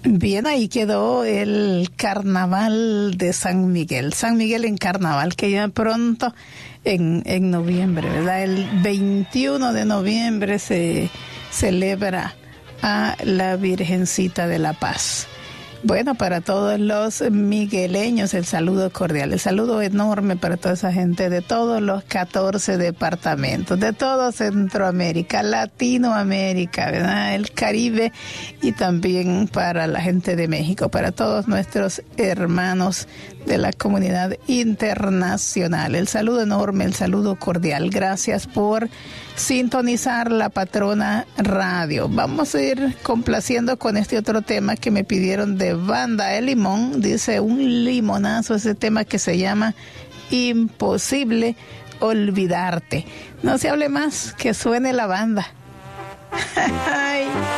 Bien, ahí quedó el carnaval de San Miguel. San Miguel en carnaval, que ya pronto en noviembre, ¿verdad? El 21 de noviembre se celebra a la Virgencita de la Paz. Bueno, para todos los migueleños, el saludo cordial, el saludo enorme para toda esa gente de todos los 14 departamentos, de todo Centroamérica, Latinoamérica, ¿verdad? El Caribe, y también para la gente de México, para todos nuestros hermanos de la comunidad internacional. El saludo enorme, el saludo cordial. Gracias por sintonizar La Patrona Radio. Vamos a ir complaciendo con este otro tema que me pidieron de Banda El Limón. Dice un limonazo ese tema que se llama Imposible Olvidarte. No se hable más, que suene la banda. Ay.